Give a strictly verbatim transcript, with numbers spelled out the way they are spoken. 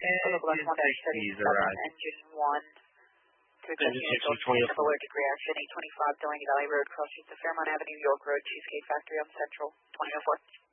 Local bus one thirty-seven, engine one. To execute allergic reaction, eight twenty-five Delaney Valley Road crosses the Fairmont Avenue, York Road, Cheesecake Factory on Central, twenty oh four.